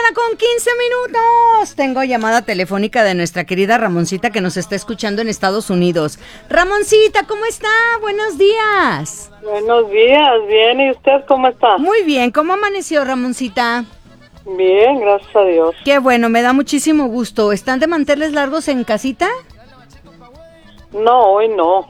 con 15 minutos. Tengo llamada telefónica de nuestra querida Ramoncita que nos está escuchando en Estados Unidos. Ramoncita, ¿cómo está? Buenos días. Buenos días, bien, ¿y usted cómo está? Muy bien, ¿cómo amaneció, Ramoncita? Bien, gracias a Dios. Qué bueno, me da muchísimo gusto. ¿Están de manteles largos en casita? No, hoy no.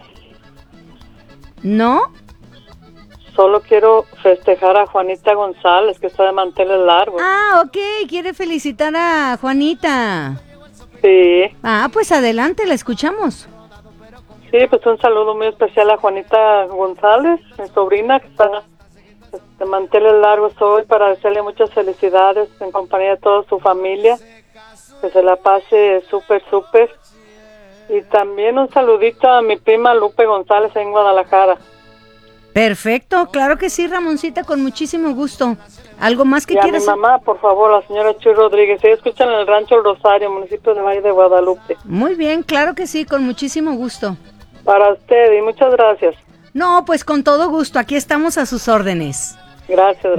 ¿No? Solo quiero festejar a Juanita González, que está de manteles largos. Ah, ok, quiere felicitar a Juanita. Sí. Ah, pues adelante, la escuchamos. Sí, pues un saludo muy especial a Juanita González, mi sobrina, que está de manteles largos hoy, para desearle muchas felicidades en compañía de toda su familia. Que se la pase súper, súper. Y también un saludito a mi prima Lupe González en Guadalajara. Perfecto, claro que sí, Ramoncita, con muchísimo gusto. ¿Algo más que y a quieras? mi mamá, por favor, la señora Chuy Rodríguez. Ella escucha en el Rancho El Rosario, municipio de Valle de Guadalupe. Muy bien, claro que sí, con muchísimo gusto. Para usted, y muchas gracias. No, pues con todo gusto, aquí estamos a sus órdenes. Gracias.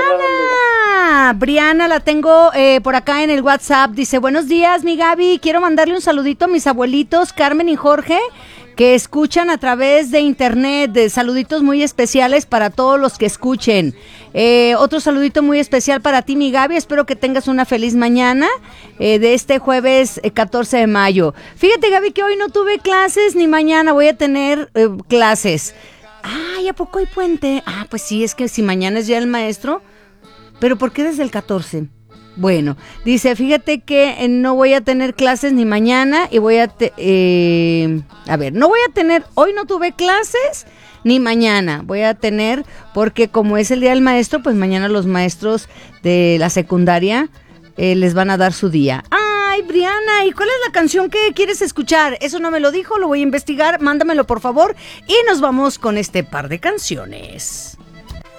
Briana la tengo por acá en el WhatsApp. Dice, buenos días, mi Gaby. Quiero mandarle un saludito a mis abuelitos, Carmen y Jorge, que escuchan a través de internet. Saluditos muy especiales para todos los que escuchen. Otro saludito muy especial para ti, mi Gaby. Espero que tengas una feliz mañana de este jueves 14 de mayo. Fíjate, Gaby, que hoy no tuve clases ni mañana voy a tener clases. Ay, ¿a poco hay puente? Ah, pues sí, es que si mañana es ya el maestro. ¿Pero por qué desde el 14? Bueno, dice, fíjate que no voy a tener clases ni mañana y voy a... no voy a tener... Hoy no tuve clases ni mañana. Voy a tener, porque como es el día del maestro, pues mañana los maestros de la secundaria les van a dar su día. Ay, Briana, ¿y cuál es la canción que quieres escuchar? Eso no me lo dijo, lo voy a investigar, mándamelo por favor y nos vamos con este par de canciones.